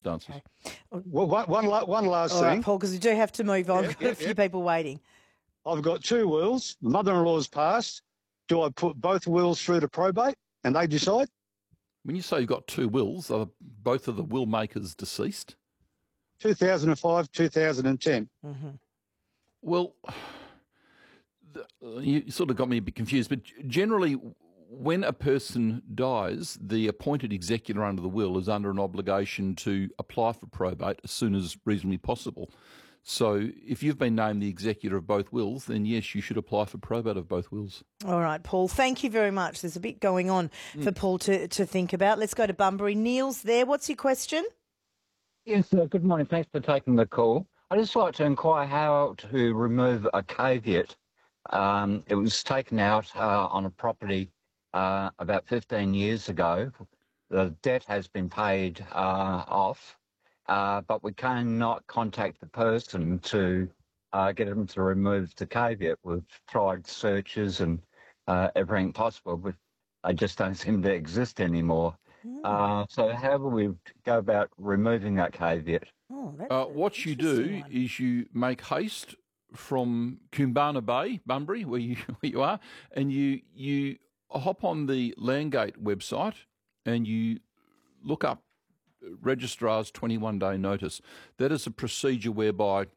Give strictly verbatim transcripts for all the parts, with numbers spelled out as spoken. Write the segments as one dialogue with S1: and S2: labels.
S1: circumstances.
S2: Okay.
S3: Well, one, one, la- one last
S2: All
S3: thing.
S2: right, Paul, because we do have to move on.
S3: Yeah,
S2: We've got
S3: yeah,
S2: a few
S3: yeah.
S2: people waiting.
S3: I've got two wills. Mother-in-law's passed. Do I put both wills through to probate and they decide?
S1: When you say you've got two wills, are both of the will makers deceased?
S3: two thousand five, two thousand ten.
S2: Mm-hmm.
S1: Well, the, you sort of got me a bit confused, but generally when a person dies, the appointed executor under the will is under an obligation to apply for probate as soon as reasonably possible. So if you've been named the executor of both wills, then yes, you should apply for probate of both wills.
S2: All right, Paul, thank you very much. There's a bit going on mm. for Paul to, to think about. Let's go to Bunbury. Neil's there. What's your question?
S4: Yes, uh, good morning. Thanks for taking the call. I'd just like to inquire how to remove a caveat. Um, it was taken out uh, on a property uh, about fifteen years ago. The debt has been paid uh, off, uh, but we cannot contact the person to uh, get them to remove the caveat. We've tried searches and uh, everything possible, but they just don't seem to exist anymore. Mm. Uh, so how will we go about removing that caveat?
S2: Oh,
S1: uh, what you do one. is you make haste from Coombana Bay, Bunbury, where you where you are, and you you hop on the Landgate website and you look up Registrar's twenty-one day notice. That is a procedure whereby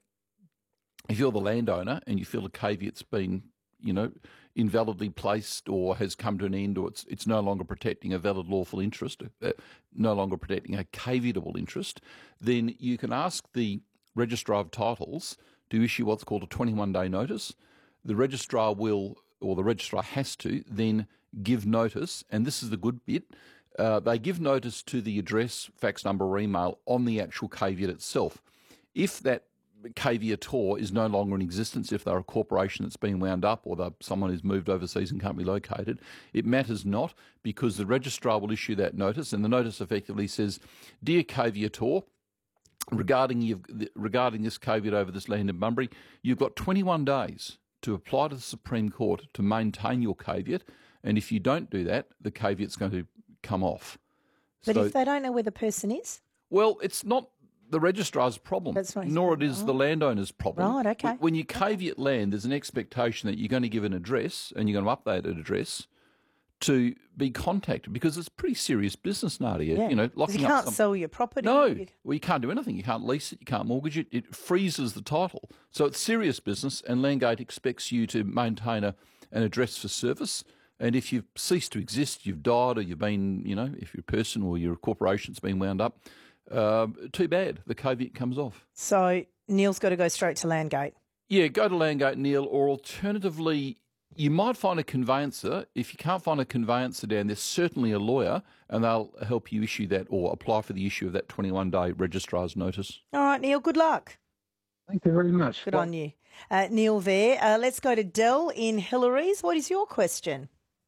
S1: if you're the landowner and you feel a caveat's been, you know, invalidly placed or has come to an end, or it's it's no longer protecting a valid lawful interest, uh, no longer protecting a caveatable interest, then you can ask the Registrar of Titles to issue what's called a twenty-one day notice. The registrar will, or the registrar has to, then give notice, and this is the good bit, uh, they give notice to the address, fax number or email on the actual caveat itself. If that caveator is no longer in existence, if they're a corporation that's been wound up or they're someone who's moved overseas and can't be located, it matters not, because the registrar will issue that notice, and the notice effectively says, "Dear caveator, regarding you've, regarding this caveat over this land in Bunbury, you've got twenty-one days to apply to the Supreme Court to maintain your caveat, and if you don't do that, the caveat's going to come off."
S2: But
S1: so,
S2: if they don't know where the person is?
S1: Well, it's not the registrar's problem,
S2: That's right.
S1: nor it is
S2: oh.
S1: the landowner's problem.
S2: Right, okay.
S1: When you caveat okay. land, there's an expectation that you're going to give an address and you're going to update an address to be contacted, because it's pretty serious business, Nadia.
S2: Yeah.
S1: You know, locking
S2: you can't
S1: up some...
S2: sell your property.
S1: No,
S2: you...
S1: well, you can't do anything. You can't lease it. You can't mortgage it. It freezes the title. So it's serious business, and Landgate expects you to maintain a, an address for service. And if you've ceased to exist, you've died, or you've been, you know, if you're a person or you're a corporation's been wound up, uh, too bad. The caveat comes off.
S2: So Neil's got to go straight to Landgate.
S1: Yeah, go to Landgate, Neil, or alternatively, you might find a conveyancer. If you can't find a conveyancer down, there's certainly a lawyer, and they'll help you issue that or apply for the issue of that twenty-one day registrar's notice.
S2: All right, Neil, good luck.
S4: Thank you very much.
S2: Good well, on you. Uh, Neil there. Uh, let's go to Dell in Hillary's. What is your question?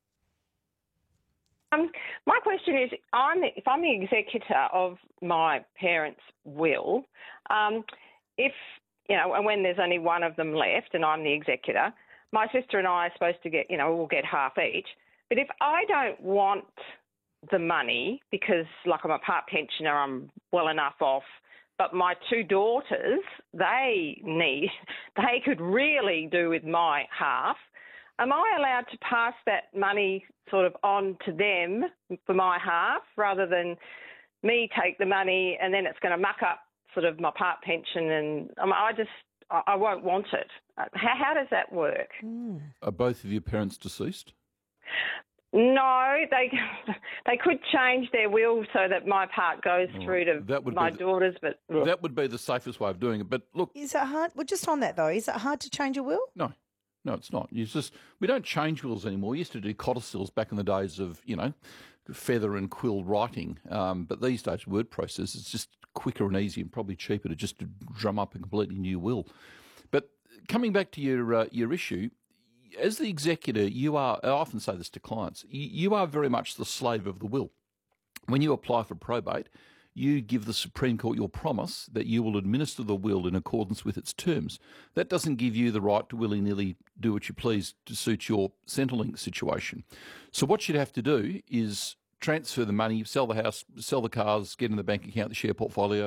S5: Um, my question is, I'm the, if I'm the executor of my parents' will, um, if, you know, and when there's only one of them left and I'm the executor, my sister and I are supposed to get, you know, we'll get half each. But if I don't want the money because, like, I'm a part pensioner, I'm well enough off, but my two daughters, they need, they could really do with my half, am I allowed to pass that money sort of on to them for my half rather than me take the money and then it's going to muck up sort of my part pension? And I, mean, I just, I, I won't want it. How, how does that work?
S2: Mm.
S1: Are both of your parents deceased?
S5: No, they they could change their will so that my part goes oh, through to
S1: that would
S5: my
S1: the,
S5: daughters. But look.
S1: That would be the safest way of doing it. But look,
S2: is it hard? Well, just on that though, is it hard to change a will?
S1: No. No, it's not. You just we don't change wills anymore. We used to do codicils back in the days of, you know, feather and quill writing. Um, but these days, word process is just quicker and easier and probably cheaper to just to drum up a completely new will. But coming back to your uh, your issue, as the executor, you are. I often say this to clients. You, you are very much the slave of the will. When you apply for probate, you give the Supreme Court your promise that you will administer the will in accordance with its terms. That doesn't give you the right to willy-nilly do what you please to suit your Centrelink situation. So what you'd have to do is transfer the money, sell the house, sell the cars, get in the bank account, the share portfolio,